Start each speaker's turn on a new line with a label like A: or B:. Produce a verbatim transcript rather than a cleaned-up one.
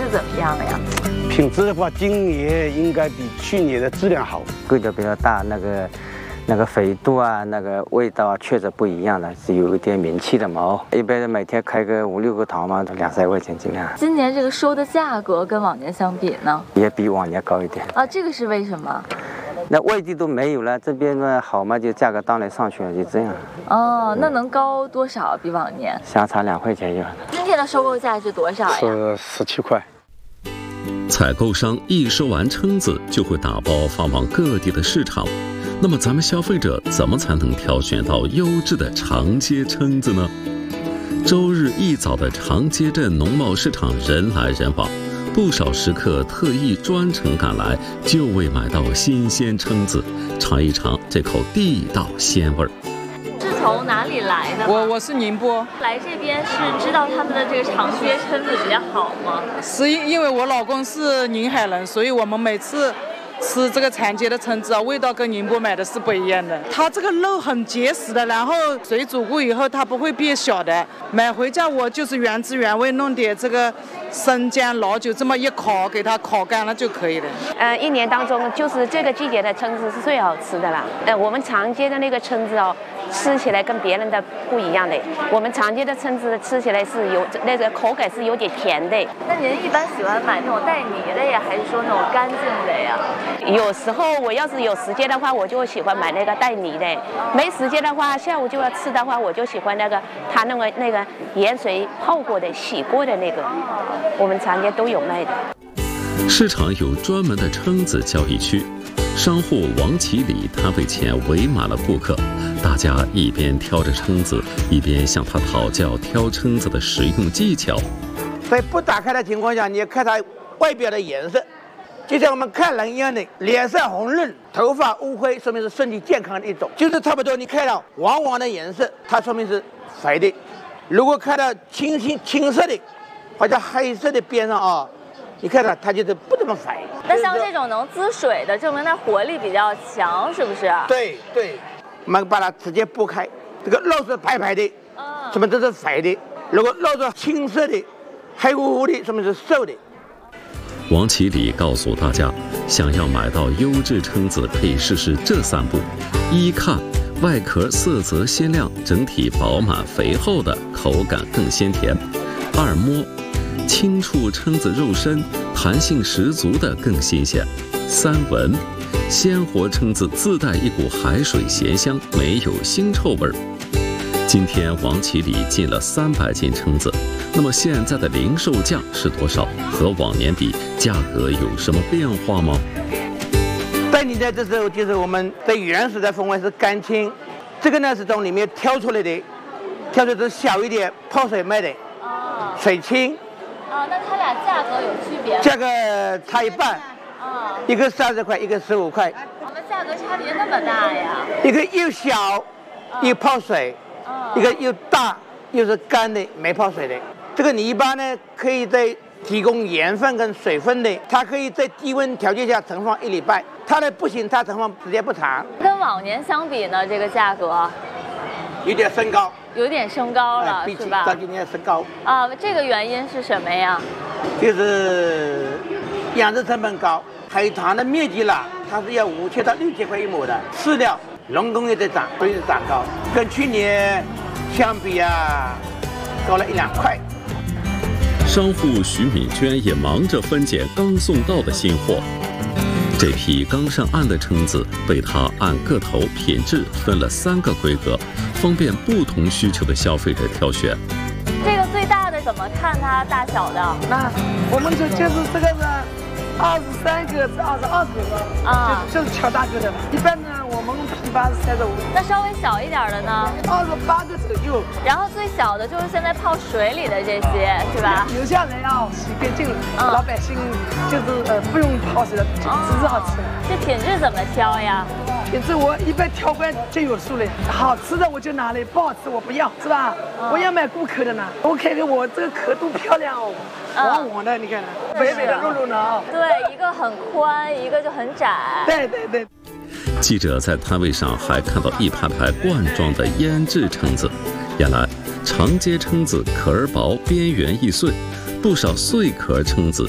A: 怎么样呀？
B: 品质的话，今年应该比去年的质量好，
C: 规格比较大，那个那个肥度啊，那个味道啊，确实不一样的，是有一点名气的毛。一般每天开个五六个塘嘛，都两三块钱斤啊。
A: 今年这个收的价格跟往年相比呢，
C: 也比往年高一点
A: 啊，这个是为什么？
C: 那外地都没有了，这边呢好嘛，就价格当然上去了，就这样。
A: 哦，那能高多少？比往年
C: 相差两块钱有。
A: 今天的收购价是多少呀？
B: 是十七块。
D: 采购商一收完蛏子，就会打包发往各地的市场。那么咱们消费者怎么才能挑选到优质的长街蛏子呢？周日一早的长街镇农贸市场人来人往，不少食客特意专程赶来，就为买到新鲜蛏子，尝一尝这口地道鲜味儿。
A: 是从哪里来的？
E: 我我是宁波，
A: 来这边是知道他们的这个长街蛏子比较好吗？
E: 是因为我老公是宁海人，所以我们每次吃这个长街的蛏子啊，味道跟宁波买的是不一样的。它这个肉很结实的，然后水煮过以后它不会变小的。买回家我就是原汁原味，弄点这个生姜、老酒，这么一烤，给它烤干了就可以了。
F: 呃，一年当中就是这个季节的蛏子是最好吃的啦。呃，我们长街的那个蛏子哦，吃起来跟别人的不一样的。我们长街的蛏子吃起来是有那个口感是有点甜的。
A: 那您一般喜欢买那种带泥的呀，还是说那种干净的呀？
F: 有时候我要是有时间的话，我就喜欢买那个带泥的；没时间的话，下午就要吃的话，我就喜欢那个它那个那个盐水泡过的、洗过的那个。我们长街都有卖的。
D: 市场有专门的蛏子交易区，商户王启礼摊位前围满了顾客，大家一边挑着蛏子，一边向他讨教挑蛏子的使用技巧。
G: 在不打开的情况下，你要看它外表的颜色，就像我们看人一样的，脸色红润，头发乌灰，说明是身体健康的一种。就是差不多，你看到黄黄的颜色，它说明是肥的；如果看到青青青色的，或者黑色的边上啊，你看到它就是不怎么肥。
A: 那像这种能滋水的，证明它活力比较强，是不是？
G: 对对，我们把它直接剥开，这个肉是白白的，
A: 嗯，
G: 说明这是肥的；如果肉是青色的、黑乎乎的，说明是瘦的。
D: 王启礼告诉大家，想要买到优质蛏子，可以试试这三步：一看，外壳色泽鲜亮，整体饱满肥厚的，口感更鲜甜；二摸，轻触蛏子肉身，弹性十足的更新鲜；三闻，鲜活蛏子自带一股海水咸香，没有腥臭味儿。今天王启礼进了三百斤蛏子，那么现在的零售价是多少？和往年比，价格有什么变化吗？
G: 带你的这时候就是我们的原始的风味是干青，这个呢是从里面挑出来的，挑出来是小一点泡水卖的，
A: 哦，
G: 水青。
A: 啊，那它俩价格有区别吗？
G: 价格差一半，
A: 啊，
G: 一个三十块，一个十五块。
A: 我们价格差别那么大呀？
G: 一个又小，又泡水。一个又大又是干的没泡水的，这个你一般呢可以在提供盐分跟水分的，它可以在低温条件下存放一礼拜，它呢不行，它存放时间不长。
A: 跟往年相比呢，这个价格
G: 有点升高，
A: 有点升高了，
G: 比起
A: 是吧？
G: 到今年升高
A: 啊，这个原因是什么呀？
G: 就是养殖成本高，海塘的面积大，它是要五千到六千块一亩的，饲料。农工也在涨，所以涨高，跟去年相比啊，高了一两块。
D: 商户徐敏娟也忙着分拣刚送到的新货。这批刚上岸的蛏子被她按个头、品质分了三个规格，方便不同需求的消费者挑选。
A: 这个最大的怎么看它大小的？
H: 那我们这就是这个是二十三个至二十二个啊，就就是挑大个的。一般呢，我们批发是三十五。
A: 那稍微小一点的呢？
H: 二十八个左右。
A: 然后最小的就是现在泡水里的这些，是吧？
H: 留下来要洗干净了，嗯、老百姓就是呃不用泡水的，就只是好吃。
A: 这品质怎么挑呀？
H: 品质我一般挑惯就有数了，好吃的我就拿来，不好吃我不要，是吧？嗯、我要买顾客的呢。我看看我这个壳多漂亮哦。黄黄的，你看，白白的、肉肉的啊。
A: 对，一个很宽，一个就很窄。
H: 对对对。
D: 记者在摊位上还看到一排排罐装的腌制蛏子，原来长街蛏子壳儿薄，边缘易碎，不少碎壳蛏子